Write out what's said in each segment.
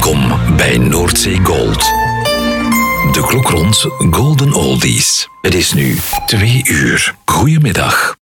Welkom bij Noordzee Gold. De klok rond Golden Oldies. Het is nu 2 uur. Goedemiddag.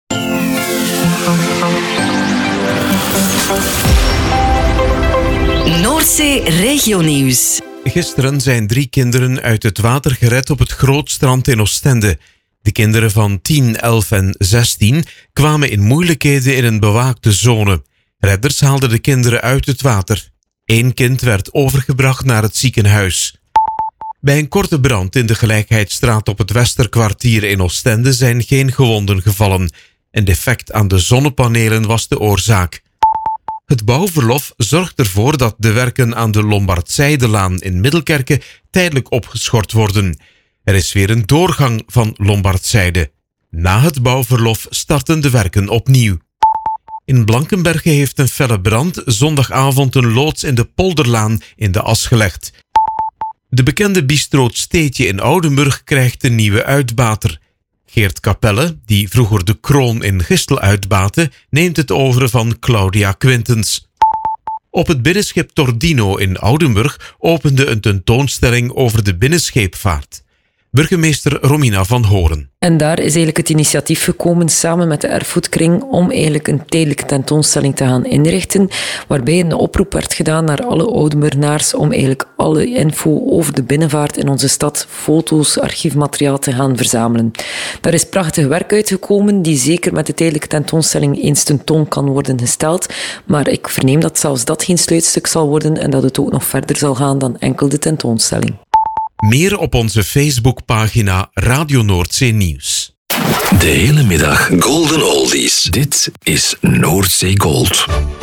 Noordzee Regionieuws. Gisteren zijn 3 kinderen uit het water gered op het Grootstrand in Oostende. De kinderen van 10, 11 en 16 kwamen in moeilijkheden in een bewaakte zone. Redders haalden de kinderen uit het water. 1 kind werd overgebracht naar het ziekenhuis. Bij een korte brand in de Gelijkheidsstraat op het Westerkwartier in Oostende zijn geen gewonden gevallen. Een defect aan de zonnepanelen was de oorzaak. Het bouwverlof zorgt ervoor dat de werken aan de Lombardzijdelaan in Middelkerke tijdelijk opgeschort worden. Er is weer een doorgang van Lombardzijde. Na het bouwverlof starten de werken opnieuw. In Blankenberge heeft een felle brand zondagavond een loods in de Polderlaan in de as gelegd. De bekende bistro 't Steetje in Oudenburg krijgt een nieuwe uitbater. Geert Capelle, die vroeger de Kroon in Gistel uitbaatte, neemt het over van Claudia Quintens. Op het binnenschip Tordino in Oudenburg opende een tentoonstelling over de binnenscheepvaart. Burgemeester Romina van Horen. En daar is eigenlijk het initiatief gekomen samen met de Erfgoedkring om eigenlijk een tijdelijke tentoonstelling te gaan inrichten, waarbij een oproep werd gedaan naar alle Oudenburgenaars om eigenlijk alle info over de binnenvaart in onze stad, foto's, archiefmateriaal te gaan verzamelen. Daar is prachtig werk uitgekomen die zeker met de tijdelijke tentoonstelling eens tentoon kan worden gesteld, maar ik verneem dat zelfs dat geen sluitstuk zal worden en dat het ook nog verder zal gaan dan enkel de tentoonstelling. Meer op onze Facebookpagina Radio Noordzee Nieuws. De hele middag Golden Oldies. Dit is Noordzee Gold.